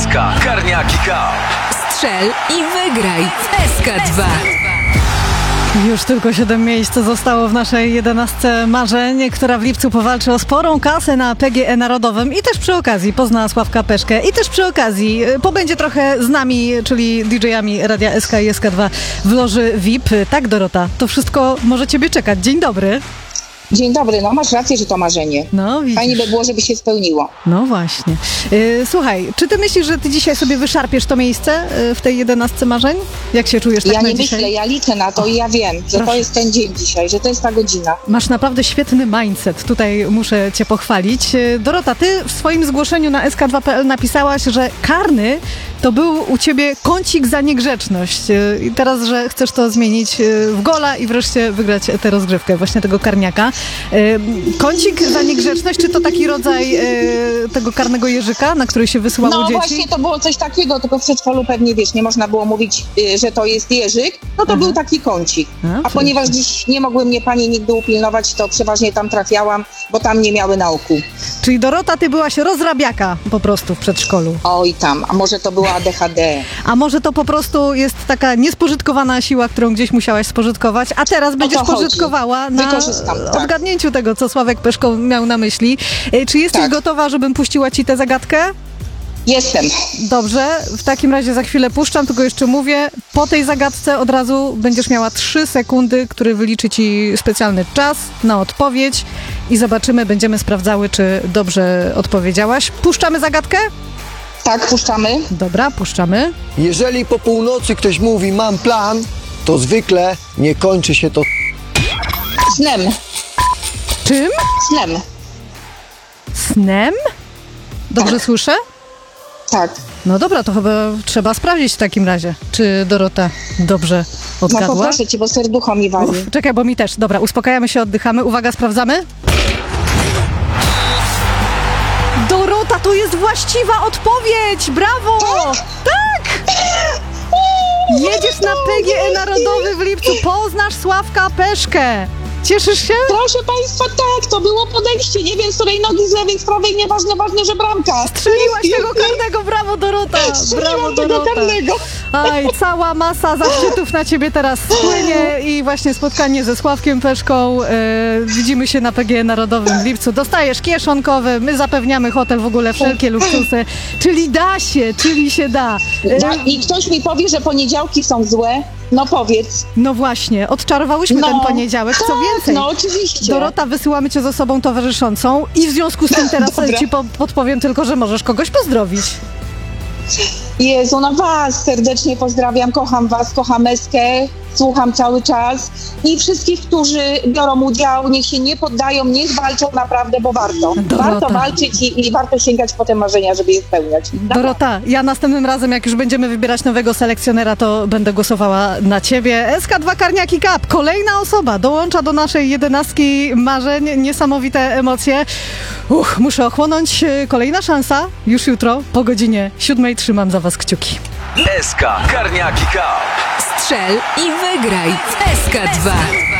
SK Karniaki Cup. Strzel i wygraj w SK2. Już tylko 7 miejsc zostało w naszej 11 marzeń, która w lipcu powalczy o sporą kasę na PGE Narodowym i też przy okazji pozna Sławka Peszkę i też przy okazji pobędzie trochę z nami, czyli DJ-ami Radia SK i SK2 w loży VIP. Tak, Dorota, to wszystko może ciebie czekać. Dzień dobry. Dzień dobry, no masz rację, że to marzenie. No, widzisz. Fajnie by było, żeby się spełniło. No właśnie. Słuchaj, czy ty myślisz, że ty dzisiaj sobie wyszarpiesz to miejsce w tej 11 marzeń? Jak się czujesz tak Ja na nie dzisiaj? myślę, ja liczę na to i ja wiem, że proszę. to jest ten dzień dzisiaj, że to jest ta godzina. Masz naprawdę świetny mindset. Tutaj muszę cię pochwalić. Dorota, ty w swoim zgłoszeniu na sk2.pl napisałaś, że karny to był u ciebie kącik za niegrzeczność. I teraz, że chcesz to zmienić w gola i wreszcie wygrać tę rozgrywkę, właśnie tego karniaka. Kącik za niegrzeczność, czy to taki rodzaj tego karnego jeżyka, na który się wysyłało No dzieci? właśnie to było coś takiego, tylko w przedszkolu pewnie wiesz, nie można było mówić, że to jest jeżyk, no to był taki kącik. A ponieważ dziś nie mogły mnie panie nigdy upilnować, to przeważnie tam trafiałam, bo tam nie miały na oku. Czyli Dorota, ty byłaś rozrabiaka po prostu w przedszkolu. Oj tam, a może to była ADHD. A może to po prostu jest taka niespożytkowana siła, którą gdzieś musiałaś spożytkować, a teraz będziesz chodzi. pożytkowała na Wykorzystam, tak. odgadnięciu tego, co Sławek Peszko miał na myśli. Czy jesteś Tak. gotowa, żebym puściła ci tę zagadkę? Jestem. Dobrze, w takim razie za chwilę puszczam, tylko jeszcze mówię, po tej zagadce od razu będziesz miała 3 sekundy, który wyliczy ci specjalny czas na odpowiedź i zobaczymy, będziemy sprawdzały, czy dobrze odpowiedziałaś. Puszczamy zagadkę? Tak, puszczamy. Dobra, puszczamy. Jeżeli po północy ktoś mówi mam plan, to zwykle nie kończy się to Snem. Czym? Snem. Snem? Dobrze słyszę? Tak. No dobra, to chyba trzeba sprawdzić w takim razie, czy Dorota dobrze No odgadła. poproszę cię, bo serducho mi wali. Czekaj, bo mi też. Dobra, uspokajamy się, oddychamy. Uwaga, sprawdzamy. Dorota, to jest właściwa odpowiedź! Brawo! Tak! Jedziesz na PGE Narodowy w lipcu, poznasz Sławka Peszkę. Cieszysz się? Proszę państwa, tak, to było podejście. Nie wiem, z której nogi, z lewej, z prawej, nieważne, ważne, że bramka. Strzeliłaś tego karnego, brawo Dorota! Brawo Strzeliłam tego Dorota! karnego. Aj, cała masa zaszczytów na ciebie teraz spłynie i właśnie spotkanie ze Sławkiem Peszką. Widzimy się na PGE Narodowym w lipcu. Dostajesz kieszonkowe, my zapewniamy hotel, w ogóle wszelkie luksusy. Czyli da się, czyli się da. I ktoś mi powie, że poniedziałki są złe? No powiedz. No właśnie, odczarowałyśmy ten poniedziałek. Co tak, więcej, no oczywiście. Dorota, wysyłamy cię z osobą towarzyszącą i w związku z tym teraz Dobra. ci podpowiem tylko, że możesz kogoś pozdrowić. Jezu, no was serdecznie pozdrawiam, kocham was, kocham Eskę, słucham cały czas i wszystkich, którzy biorą udział, niech się nie poddają, niech walczą naprawdę, bo warto. Dorota. Warto walczyć i warto sięgać po te marzenia, żeby je spełniać. Dorota, ja następnym razem, jak już będziemy wybierać nowego selekcjonera, to będę głosowała na ciebie. SK2 Karniaki Cup, kolejna osoba dołącza do naszej 11 marzeń. Niesamowite emocje. Muszę ochłonąć. Kolejna szansa już jutro po godzinie 7. Trzymam za was kciuki. SK Karniaki Cup. Strzel i wygraj w SK2.